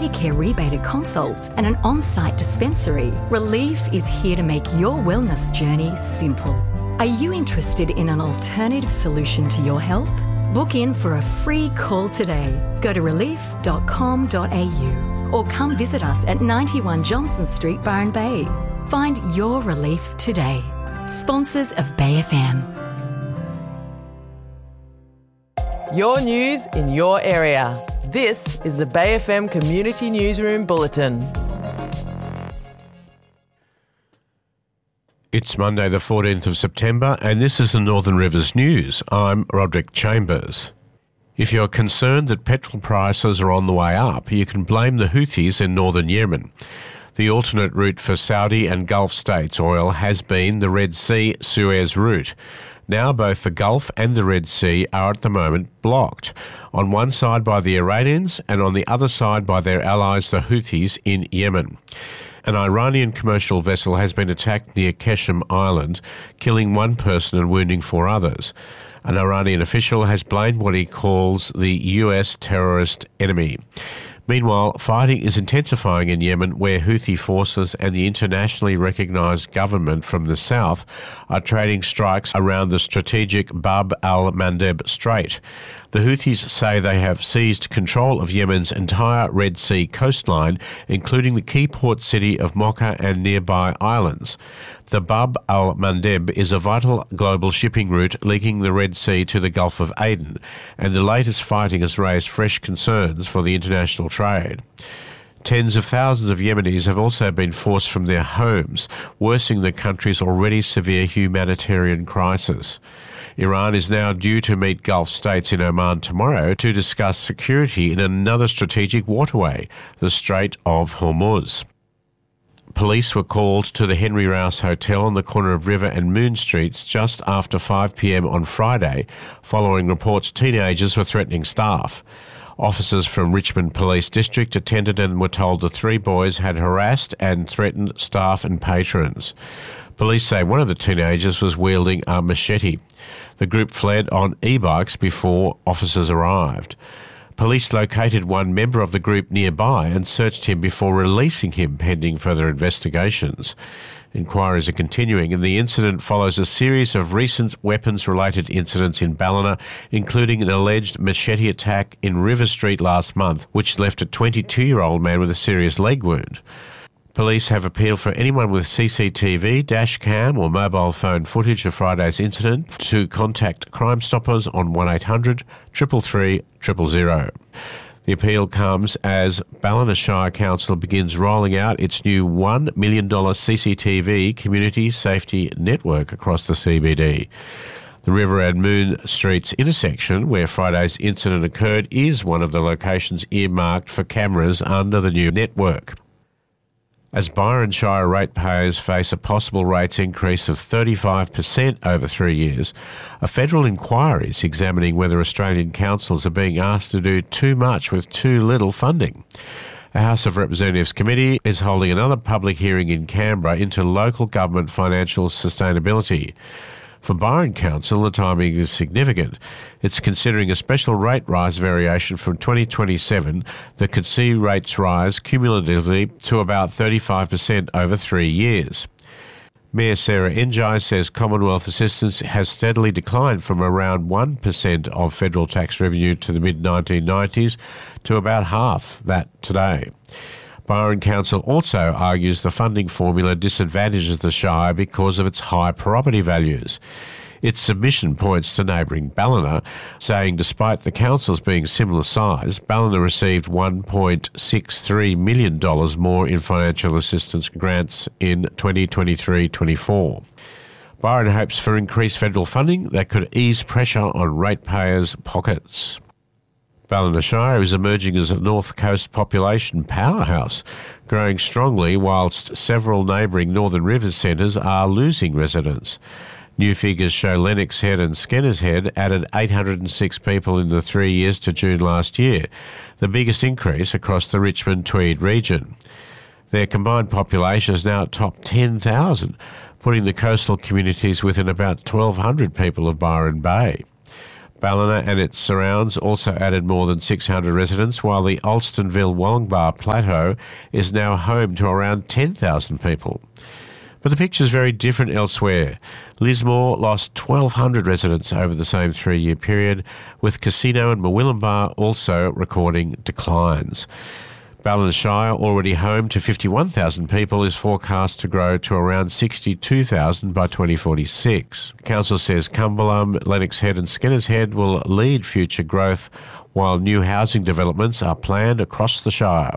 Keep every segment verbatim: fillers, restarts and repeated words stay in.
Medicare rebated consults and an on-site dispensary, Relief is here to make your wellness journey simple. Are you interested in an alternative solution to your health? Book in for a free call today. Go to relief dot com dot a u or come visit us at ninety-one Johnson Street, Byron Bay. Find your relief today. Sponsors of Bay F M. Your news in your area. This is the Bay F M Community Newsroom Bulletin. It's Monday the fourteenth of September and this is the Northern Rivers News. I'm Roderick Chambers. If you're concerned that petrol prices are on the way up, you can blame the Houthis in northern Yemen. The alternate route for Saudi and Gulf states oil has been the Red Sea-Suez route. Now both the Gulf and the Red Sea are at the moment blocked, on one side by the Iranians and on the other side by their allies the Houthis in Yemen. An Iranian commercial vessel has been attacked near Keshem Island, killing one person and wounding four others. An Iranian official has blamed what he calls the U S terrorist enemy. Meanwhile, fighting is intensifying in Yemen, where Houthi forces and the internationally recognised government from the south are trading strikes around the strategic Bab al-Mandeb Strait. The Houthis say they have seized control of Yemen's entire Red Sea coastline, including the key port city of Mocha and nearby islands. The Bab al-Mandeb is a vital global shipping route linking the Red Sea to the Gulf of Aden, and the latest fighting has raised fresh concerns for the international trade. Tens of thousands of Yemenis have also been forced from their homes, worsening the country's already severe humanitarian crisis. Iran is now due to meet Gulf states in Oman tomorrow to discuss security in another strategic waterway, the Strait of Hormuz. Police were called to the Henry Rouse Hotel on the corner of River and Moon Streets just after five p m on Friday, following reports teenagers were threatening staff. Officers from Richmond Police District attended and were told the three boys had harassed and threatened staff and patrons. Police say one of the teenagers was wielding a machete. The group fled on e-bikes before officers arrived. Police located one member of the group nearby and searched him before releasing him pending further investigations. Inquiries are continuing and the incident follows a series of recent weapons-related incidents in Ballina, including an alleged machete attack in River Street last month, which left a twenty-two-year-old man with a serious leg wound. Police have appealed for anyone with C C T V, dash cam or mobile phone footage of Friday's incident to contact Crime Stoppers on one eight hundred, three three three, zero zero. The appeal comes as Ballina Shire Council begins rolling out its new one million dollars C C T V community safety network across the C B D. The River and Moon Streets intersection, where Friday's incident occurred, is one of the locations earmarked for cameras under the new network. As Byron Shire ratepayers face a possible rates increase of thirty-five percent over three years, a federal inquiry is examining whether Australian councils are being asked to do too much with too little funding. The House of Representatives Committee is holding another public hearing in Canberra into local government financial sustainability. For Byron Council, the timing is significant. It's considering a special rate rise variation from twenty twenty-seven that could see rates rise cumulatively to about thirty-five percent over three years. Mayor Sarah Enjai says Commonwealth assistance has steadily declined from around one percent of federal tax revenue to the mid nineteen nineties to about half that today. Byron Council also argues the funding formula disadvantages the Shire because of its high property values. Its submission points to neighbouring Ballina, saying despite the councils being similar size, Ballina received one point six three million dollars more in financial assistance grants in twenty twenty-three twenty-four. Byron hopes for increased federal funding that could ease pressure on ratepayers' pockets. Ballina Shire is emerging as a North Coast population powerhouse, growing strongly whilst several neighbouring Northern Rivers centres are losing residents. New figures show Lennox Head and Skenner's Head added eight hundred six people in the three years to June last year, the biggest increase across the Richmond Tweed region. Their combined population is now at top ten thousand, putting the coastal communities within about twelve hundred people of Byron Bay. Ballina and its surrounds also added more than six hundred residents, while the Alstonville-Wollongbar Plateau is now home to around ten thousand people. But the picture is very different elsewhere. Lismore lost twelve hundred residents over the same three-year period, with Casino and Murwillumbah also recording declines. Ballina Shire, already home to fifty-one thousand people, is forecast to grow to around sixty-two thousand by twenty forty-six. Council says Cumberland, Lennox Head and Skinners Head will lead future growth, while new housing developments are planned across the Shire.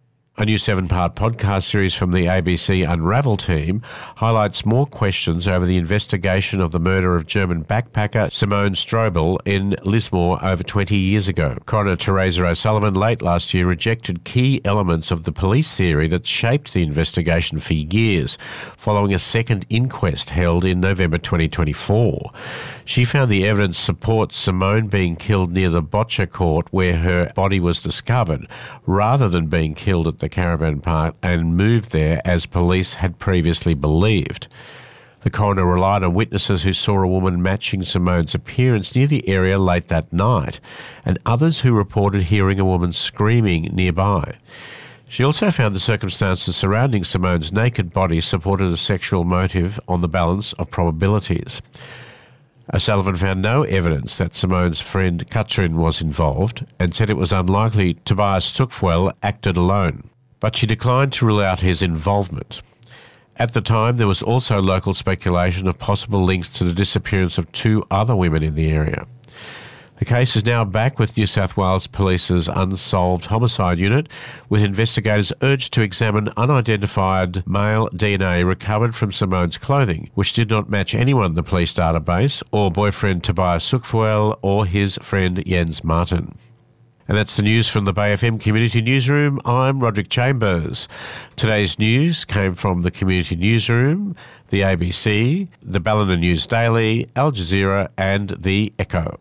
A new seven-part podcast series from the A B C Unravel team highlights more questions over the investigation of the murder of German backpacker Simone Strobel in Lismore over twenty years ago. Coroner Teresa O'Sullivan late last year rejected key elements of the police theory that shaped the investigation for years, following a second inquest held in November twenty twenty-four. She found the evidence supports Simone being killed near the Boccia Court where her body was discovered, rather than being killed at the caravan park and moved there as police had previously believed. The coroner relied on witnesses who saw a woman matching Simone's appearance near the area late that night, and others who reported hearing a woman screaming nearby. She also found the circumstances surrounding Simone's naked body supported a sexual motive on the balance of probabilities. O'Sullivan found no evidence that Simone's friend Katrin was involved and said it was unlikely Tobias Tuchfuel acted alone, but she declined to rule out his involvement. At the time, there was also local speculation of possible links to the disappearance of two other women in the area. The case is now back with New South Wales Police's Unsolved Homicide Unit, with investigators urged to examine unidentified male D N A recovered from Simone's clothing, which did not match anyone in the police database, or boyfriend Tobias Tuchfuel, or his friend Jens Martin. And that's the news from the Bay F M Community Newsroom. I'm Roderick Chambers. Today's news came from the Community Newsroom, the A B C, the Ballina News Daily, Al Jazeera and the Echo.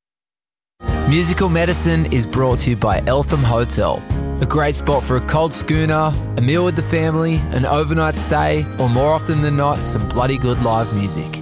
Musical Medicine is brought to you by Eltham Hotel. A great spot for a cold schooner, a meal with the family, an overnight stay, or more often than not, some bloody good live music.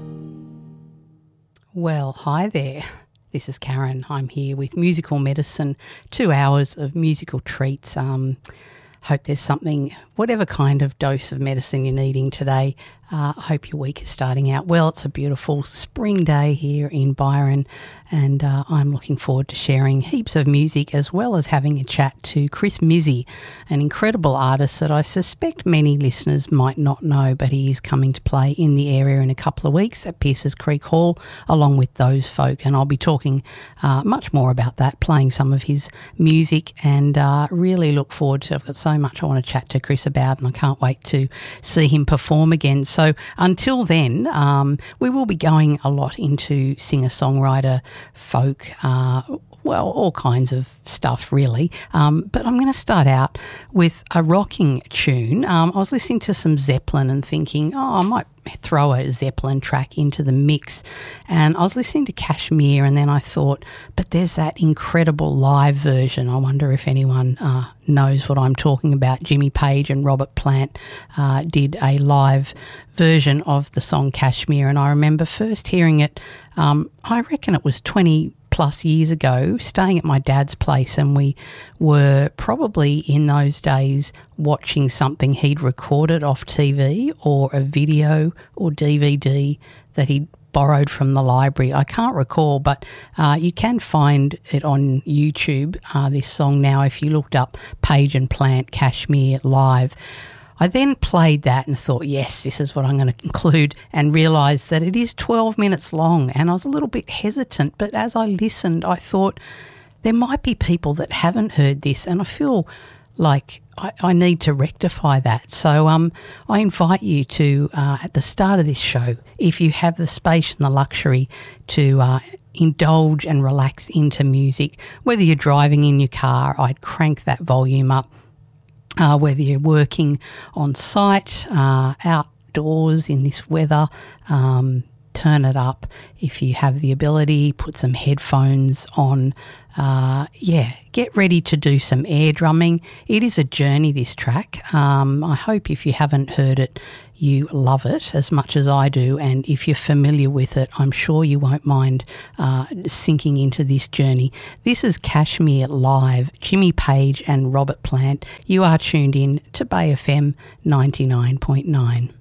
Well, hi there. This is Karen. I'm here with Musical Medicine, two hours of musical treats. Um, hope there's something, whatever kind of dose of medicine you're needing today. I uh, hope your week is starting out well. It's a beautiful spring day here in Byron, and uh, I'm looking forward to sharing heaps of music as well as having a chat to Chris Mizzi, an incredible artist that I suspect many listeners might not know, but he is coming to play in the area in a couple of weeks at Pierces Creek Hall along with those folk, and I'll be talking uh, much more about that, playing some of his music, and uh, really look forward to, I've got so much I want to chat to Chris about, and I can't wait to see him perform again. So until then, um, we will be going a lot into singer-songwriter, folk, uh, well, all kinds of stuff really. Um, but I'm going to start out with a rocking tune. Um, I was listening to some Zeppelin and thinking, oh, I might throw a Zeppelin track into the mix. And I was listening to Kashmir, and then I thought, but there's that incredible live version. I wonder if anyone uh, knows what I'm talking about. Jimmy Page and Robert Plant uh, did a live version of the song Kashmir, and I remember first hearing it, um, I reckon it was twenty plus years ago, staying at my dad's place, and we were probably in those days watching something he'd recorded off T V or a video or D V D that he'd borrowed from the library. I can't recall, but uh, you can find it on YouTube, uh, this song now, if you looked up Page and Plant Kashmir live. I then played that and thought, yes, this is what I'm going to include, and realised that it is twelve minutes long, and I was a little bit hesitant, but as I listened, I thought there might be people that haven't heard this, and I feel like I, I need to rectify that. So um, I invite you to, uh, at the start of this show, if you have the space and the luxury to uh, indulge and relax into music, whether you're driving in your car, I'd crank that volume up. Uh, whether you're working on site, uh, outdoors in this weather, um, turn it up. If you have the ability, put some headphones on. Uh, yeah, get ready to do some air drumming. It is a journey, this track. Um, I hope if you haven't heard it, you love it as much as I do, and if you're familiar with it, I'm sure you won't mind uh, sinking into this journey. This is Kashmir Live, Jimmy Page and Robert Plant. You are tuned in to Bay F M ninety-nine point nine.